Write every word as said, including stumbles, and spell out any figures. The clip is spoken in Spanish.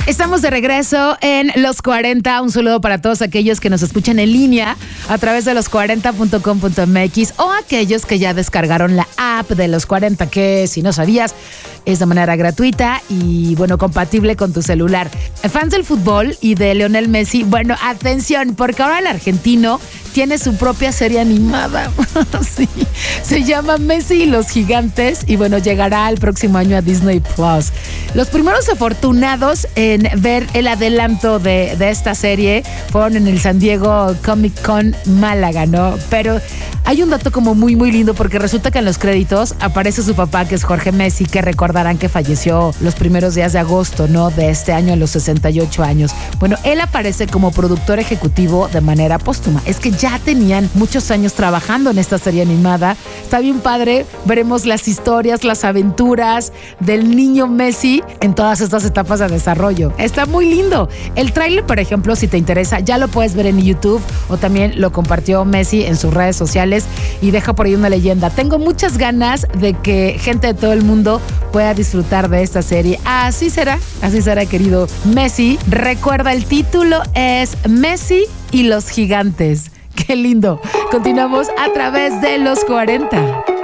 Estamos de regreso en Los cuarenta. Un saludo para todos aquellos que nos escuchan en línea a través de los cuarenta punto com punto m x o aquellos que ya descargaron la app de Los cuarenta, que si no sabías es de manera gratuita y bueno, compatible con tu celular. Fans del fútbol y de Lionel Messi, bueno, atención, porque ahora el argentino tiene su propia serie animada. Sí, se llama Messi y los Gigantes y bueno, llegará el próximo año a Disney Plus. Los primeros afortunados en ver el adelanto de, de esta serie fueron en el San Diego Comic Con Málaga, ¿no? Pero hay un dato como muy, muy lindo porque resulta que en los créditos aparece su papá, que es Jorge Messi, que recordarán que falleció los primeros días de agosto, ¿no? De este año a los sesenta y ocho años. Bueno, él aparece como productor ejecutivo de manera póstuma. Es que ya tenían muchos años trabajando en esta serie animada. Está bien padre. Veremos las historias, las aventuras del niño Messi en todas estas etapas de desarrollo. Está muy lindo. El tráiler, por ejemplo, si te interesa, ya lo puedes ver en YouTube o también lo compartió Messi en sus redes sociales y deja por ahí una leyenda. Tengo muchas ganas de que gente de todo el mundo pueda disfrutar de esta serie. Así será, así será, querido Messi. Recuerda, el título es Messi y los Gigantes. ¡Qué lindo! Continuamos a través de Los cuarenta.